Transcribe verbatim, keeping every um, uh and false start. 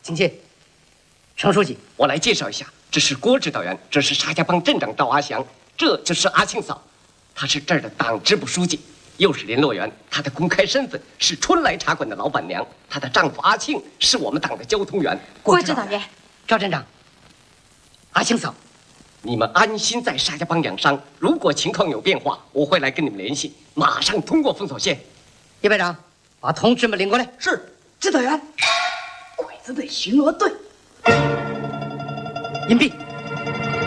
请进。程书记， 我来介绍一下，这是郭指导员，这是沙家浜镇长赵阿祥，这就是阿庆嫂，她是这儿的党支部书记，又是联络员。她的公开身份是春来茶馆的老板娘，她的丈夫阿庆是我们党的交通员。 郭指导员， 赵站长，阿庆嫂， 你们安心在沙家浜养伤，如果情况有变化，我会来跟你们联系，马上通过封锁线。 叶排长，把同志们领过来。 是，指导员。鬼子队巡逻队。 隐蔽。